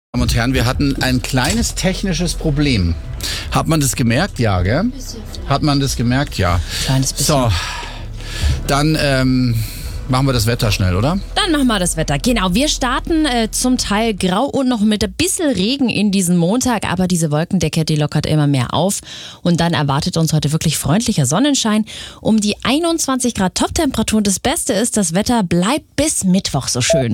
Damen und Herren, wir hatten ein kleines technisches Problem. Hat man das gemerkt? Ja, gell? Hat man das gemerkt? Ja. Kleines bisschen. So, dann machen wir das Wetter schnell, oder? Dann machen wir das Wetter. Genau, wir starten zum Teil grau und noch mit ein bisschen Regen in diesen Montag, aber diese Wolkendecke, die lockert immer mehr auf. Und dann erwartet uns heute wirklich freundlicher Sonnenschein. Um die 21 Grad Toptemperaturen. Das Beste ist, das Wetter bleibt bis Mittwoch so schön.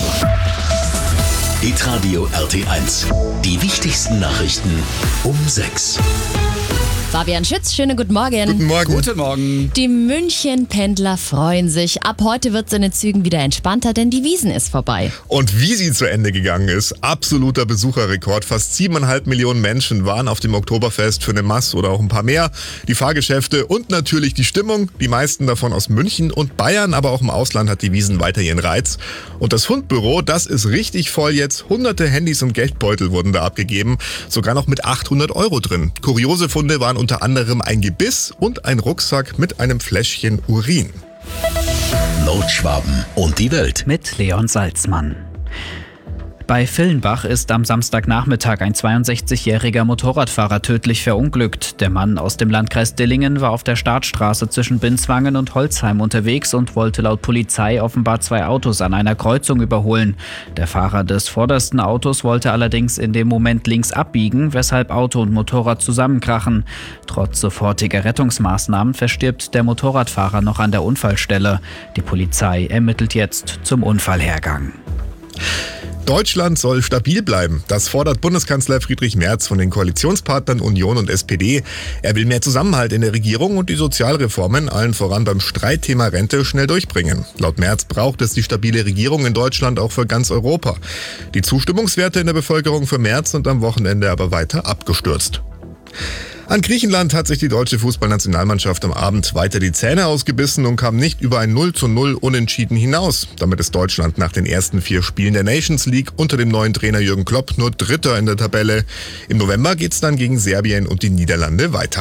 Hitradio RT1. Die wichtigsten Nachrichten um 6. Fabian Schütz, schönen guten Morgen. Guten Morgen. Guten Morgen. Die München-Pendler freuen sich. Ab heute wird es in den Zügen wieder entspannter, denn die Wiesn ist vorbei. Und wie sie zu Ende gegangen ist, absoluter Besucherrekord. Fast 7,5 Millionen Menschen waren auf dem Oktoberfest für eine Masse oder auch ein paar mehr. Die Fahrgeschäfte und natürlich die Stimmung. Die meisten davon aus München und Bayern, aber auch im Ausland hat die Wiesn weiter ihren Reiz. Und das Fundbüro, das ist richtig voll jetzt. Hunderte Handys und Geldbeutel wurden da abgegeben. Sogar noch mit 800 € drin. Kuriose Funde waren unter anderem ein Gebiss und ein Rucksack mit einem Fläschchen Urin. Nordschwaben und die Welt. Mit Leon Salzmann. Bei Villenbach ist am Samstagnachmittag ein 62-jähriger Motorradfahrer tödlich verunglückt. Der Mann aus dem Landkreis Dillingen war auf der Startstraße zwischen Binswangen und Holzheim unterwegs und wollte laut Polizei offenbar 2 Autos an einer Kreuzung überholen. Der Fahrer des vordersten Autos wollte allerdings in dem Moment links abbiegen, weshalb Auto und Motorrad zusammenkrachen. Trotz sofortiger Rettungsmaßnahmen verstirbt der Motorradfahrer noch an der Unfallstelle. Die Polizei ermittelt jetzt zum Unfallhergang. Deutschland soll stabil bleiben. Das fordert Bundeskanzler Friedrich Merz von den Koalitionspartnern Union und SPD. Er will mehr Zusammenhalt in der Regierung und die Sozialreformen, allen voran beim Streitthema Rente, schnell durchbringen. Laut Merz braucht es die stabile Regierung in Deutschland auch für ganz Europa. Die Zustimmungswerte in der Bevölkerung für Merz sind am Wochenende aber weiter abgestürzt. An Griechenland hat sich die deutsche Fußballnationalmannschaft am Abend weiter die Zähne ausgebissen und kam nicht über ein 0:0 Unentschieden hinaus. Damit ist Deutschland nach den ersten 4 Spielen der Nations League unter dem neuen Trainer Jürgen Klopp nur Dritter in der Tabelle. Im November geht's dann gegen Serbien und die Niederlande weiter.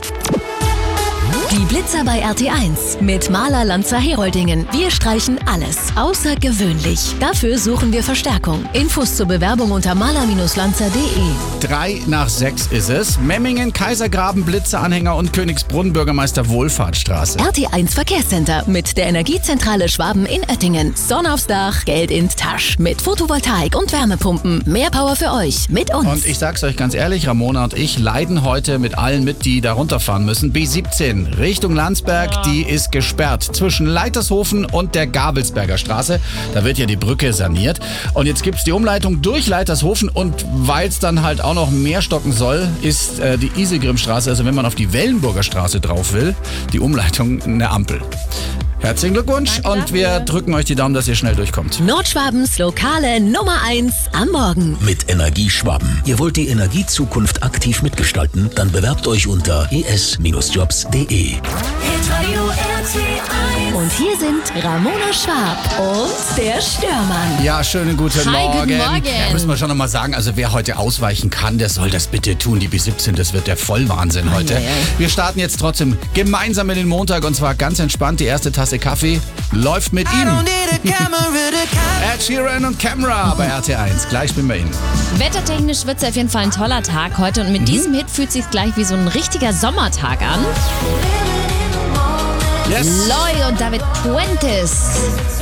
Die Blitzer bei RT1 mit Maler Lanzer Heroldingen. Wir streichen alles außergewöhnlich. Dafür suchen wir Verstärkung. Infos zur Bewerbung unter maler-lanzer.de. 3 nach 6 ist es. Memmingen, Kaisergraben, Blitzeranhänger und Königsbrunn, Bürgermeister Wohlfahrtsstraße. RT1 Verkehrscenter mit der Energiezentrale Schwaben in Oettingen. Sonne aufs Dach, Geld in Tasch. Mit Photovoltaik und Wärmepumpen. Mehr Power für euch mit uns. Und ich sag's euch ganz ehrlich, Ramona und ich leiden heute mit allen mit, die da runterfahren müssen. B17 Richtung Landsberg, die ist gesperrt zwischen Leitershofen und der Gabelsberger Straße. Da wird ja die Brücke saniert. Und jetzt gibt's die Umleitung durch Leitershofen und weil es dann halt auch noch mehr stocken soll, ist die Isegrimstraße, also wenn man auf die Wellenburger Straße drauf will, die Umleitung eine Ampel. Herzlichen Glückwunsch. Danke und wir dafür. drücken euch die Daumen, dass ihr schnell durchkommt. Nordschwabens lokale Nummer 1 am Morgen. Mit Energieschwaben. Ihr wollt die Energiezukunft aktiv mitgestalten? Dann bewerbt euch unter es-jobs.de. Und hier sind Ramona Schwab und der Störmann. Ja, schönen guten Hi, Morgen. guten Morgen. Ja, muss man schon nochmal sagen, also wer heute ausweichen kann, der soll das bitte tun. Die B17, das wird der Vollwahnsinn heute. ei, ei. Wir starten jetzt trotzdem gemeinsam in den Montag und zwar ganz entspannt. Die erste Tasse Kaffee läuft mit ihm. Ed Sheeran und Camera bei RT1. Gleich spielen wir ihn. Wettertechnisch wird es auf jeden Fall ein toller Tag heute und mit diesem Hit fühlt es sich gleich wie so ein richtiger Sommertag an. Yes. Loy und David Puentes.